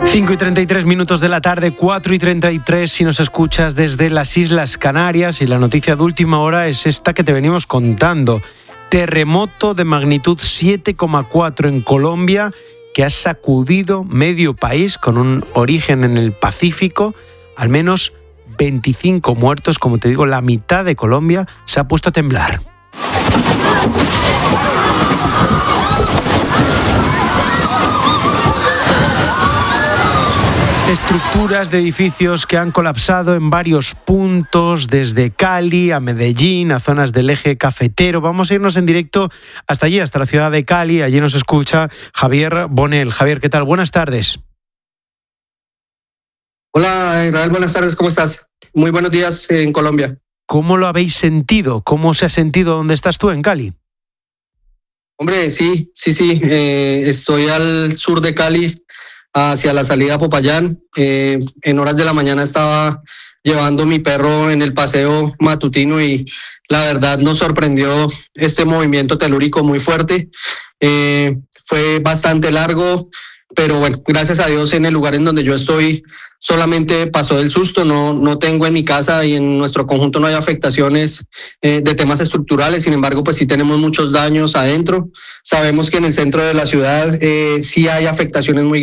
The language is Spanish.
5:33 de la tarde, 4:33 si nos escuchas desde las Islas Canarias, y la noticia de última hora es esta que te venimos contando. Terremoto de magnitud 7,4 en Colombia que ha sacudido medio país con un origen en el Pacífico. Al menos 25 muertos, como te digo, la mitad de Colombia se ha puesto a temblar. Estructuras de edificios que han colapsado en varios puntos, desde Cali a Medellín, a zonas del eje cafetero. Vamos a irnos en directo hasta allí, hasta la ciudad de Cali. Allí nos escucha Javier Bonel. Javier, ¿qué tal? Buenas tardes. Hola, Israel, buenas tardes, ¿cómo estás? Muy buenos días en Colombia. ¿Cómo lo habéis sentido? ¿Cómo se ha sentido donde estás tú, en Cali? Hombre, sí. Estoy al sur de Cali, hacia la salida a Popayán. En horas de la mañana estaba llevando mi perro en el paseo matutino y la verdad nos sorprendió este movimiento telúrico muy fuerte. Fue bastante largo, pero bueno, gracias a Dios en el lugar en donde yo estoy solamente pasó el susto. No tengo en mi casa y en nuestro conjunto no hay afectaciones de temas estructurales. Sin embargo, pues sí tenemos muchos daños adentro. Sabemos que en el centro de la ciudad sí hay afectaciones muy